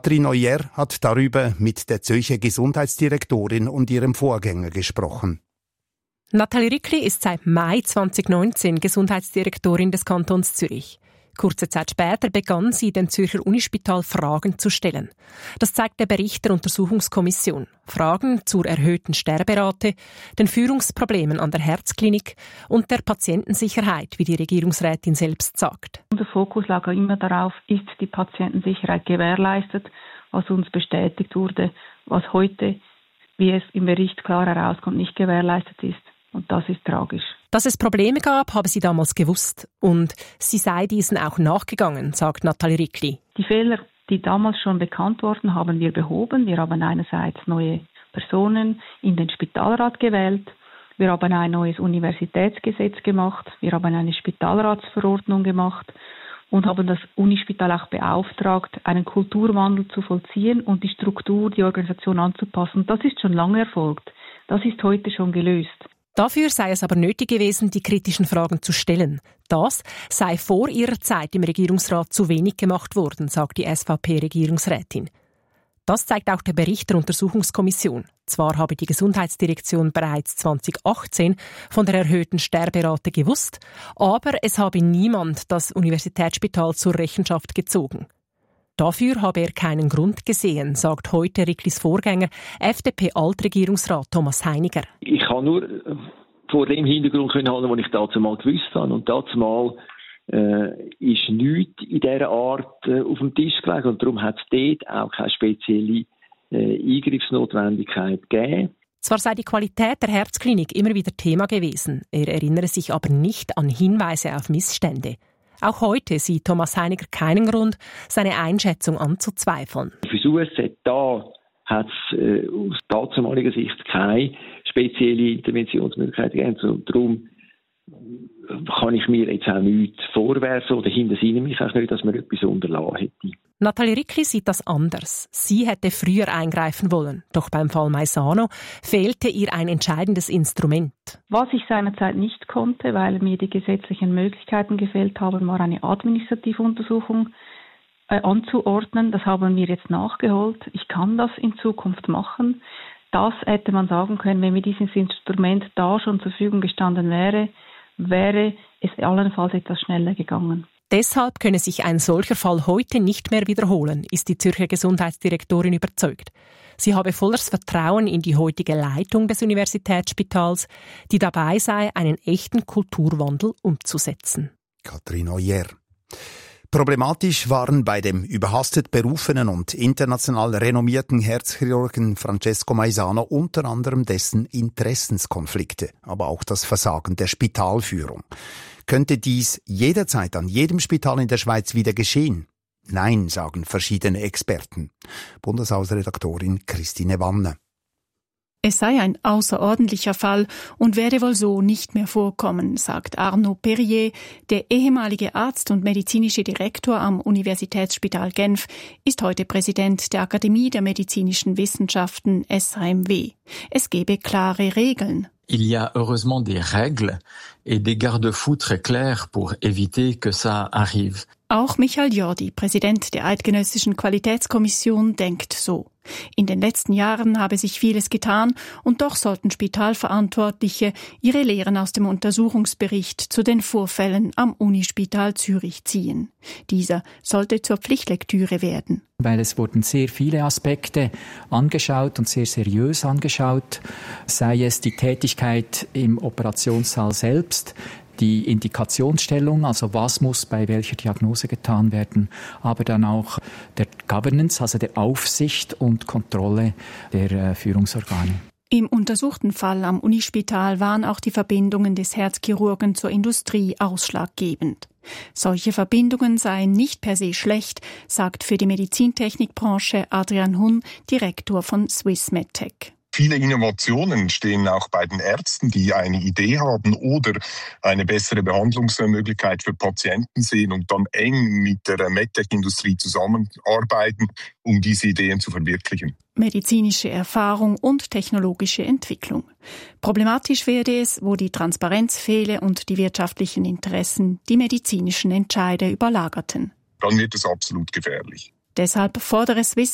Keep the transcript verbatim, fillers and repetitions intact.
Katrin Neuer hat darüber mit der Zürcher Gesundheitsdirektorin und ihrem Vorgänger gesprochen. Nathalie Rückli ist seit Mai zweitausendneunzehn Gesundheitsdirektorin des Kantons Zürich. Kurze Zeit später begann sie, dem Zürcher Unispital Fragen zu stellen. Das zeigt der Bericht der Untersuchungskommission. Fragen zur erhöhten Sterberate, den Führungsproblemen an der Herzklinik und der Patientensicherheit, wie die Regierungsrätin selbst sagt. Unser Fokus lag immer darauf, ist die Patientensicherheit gewährleistet, was uns bestätigt wurde, was heute, wie es im Bericht klar herauskommt, nicht gewährleistet ist. Und das ist tragisch. Dass es Probleme gab, habe sie damals gewusst. Und sie sei diesen auch nachgegangen, sagt Nathalie Rückli. Die Fehler, die damals schon bekannt wurden, haben wir behoben. Wir haben einerseits neue Personen in den Spitalrat gewählt. Wir haben ein neues Universitätsgesetz gemacht. Wir haben eine Spitalratsverordnung gemacht und haben das Unispital auch beauftragt, einen Kulturwandel zu vollziehen und die Struktur, die Organisation anzupassen. Das ist schon lange erfolgt. Das ist heute schon gelöst. Dafür sei es aber nötig gewesen, die kritischen Fragen zu stellen. Das sei vor ihrer Zeit im Regierungsrat zu wenig gemacht worden, sagt die S V P-Regierungsrätin. Das zeigt auch der Bericht der Untersuchungskommission. Zwar habe die Gesundheitsdirektion bereits zweitausendachtzehn von der erhöhten Sterberate gewusst, aber es habe niemand das Universitätsspital zur Rechenschaft gezogen. Dafür habe er keinen Grund gesehen, sagt heute Rücklis Vorgänger, F D P-Altregierungsrat Thomas Heiniger. Ich kann nur vor dem Hintergrund handeln, was ich dazu mal gewusst habe. Und dazu mal äh, ist nichts in dieser Art äh, auf dem Tisch gelegen. Und darum hat es dort auch keine spezielle äh, Eingriffsnotwendigkeit gegeben. Zwar sei die Qualität der Herzklinik immer wieder Thema gewesen, er erinnere sich aber nicht an Hinweise auf Missstände. Auch heute sieht Thomas Heiniger keinen Grund, seine Einschätzung anzuzweifeln. Für das U S Z da hat es äh, aus damaliger Sicht keine spezielle Interventionsmöglichkeit gegeben. So, darum kann ich mir jetzt auch nichts vorwerfen oder hintersinne mich auch nicht, dass man etwas unterlassen hätte. Nathalie Rückli sieht das anders. Sie hätte früher eingreifen wollen. Doch beim Fall Maisano fehlte ihr ein entscheidendes Instrument. Was ich seinerzeit nicht konnte, weil mir die gesetzlichen Möglichkeiten gefehlt haben, war eine administrative Untersuchung äh, anzuordnen. Das haben wir jetzt nachgeholt. Ich kann das in Zukunft machen. Das hätte man sagen können, wenn mir dieses Instrument da schon zur Verfügung gestanden wäre, wäre es allenfalls etwas schneller gegangen. Deshalb könne sich ein solcher Fall heute nicht mehr wiederholen, ist die Zürcher Gesundheitsdirektorin überzeugt. Sie habe volles Vertrauen in die heutige Leitung des Universitätsspitals, die dabei sei, einen echten Kulturwandel umzusetzen. Katrin Neuer. Problematisch waren bei dem überhastet berufenen und international renommierten Herzchirurgen Francesco Maisano unter anderem dessen Interessenskonflikte, aber auch das Versagen der Spitalführung. Könnte dies jederzeit an jedem Spital in der Schweiz wieder geschehen? Nein, sagen verschiedene Experten. Bundeshausredaktorin Christine Wanne. Es sei ein außerordentlicher Fall und werde wohl so nicht mehr vorkommen, sagt Arnaud Perrier, der ehemalige Arzt und medizinische Direktor am Universitätsspital Genf, ist heute Präsident der Akademie der medizinischen Wissenschaften S H M W. Es gebe klare Regeln. Il y a heureusement des règles et des garde-fous très clairs pour éviter que ça arrive. Auch Michael Jordi, Präsident der Eidgenössischen Qualitätskommission, denkt so. In den letzten Jahren habe sich vieles getan und doch sollten Spitalverantwortliche ihre Lehren aus dem Untersuchungsbericht zu den Vorfällen am Unispital Zürich ziehen. Dieser sollte zur Pflichtlektüre werden. Weil es wurden sehr viele Aspekte angeschaut und sehr seriös angeschaut, sei es die Tätigkeit im Operationssaal selbst, die Indikationsstellung, also was muss bei welcher Diagnose getan werden, aber dann auch der Governance, also der Aufsicht und Kontrolle der äh, Führungsorgane. Im untersuchten Fall am Unispital waren auch die Verbindungen des Herzchirurgen zur Industrie ausschlaggebend. Solche Verbindungen seien nicht per se schlecht, sagt für die Medizintechnikbranche Adrian Hunn, Direktor von Swiss MedTech. Viele Innovationen entstehen auch bei den Ärzten, die eine Idee haben oder eine bessere Behandlungsmöglichkeit für Patienten sehen und dann eng mit der MedTech-Industrie zusammenarbeiten, um diese Ideen zu verwirklichen. Medizinische Erfahrung und technologische Entwicklung. Problematisch werde es, wo die Transparenz fehle und die wirtschaftlichen Interessen die medizinischen Entscheide überlagerten. Dann wird es absolut gefährlich. Deshalb fordere Swiss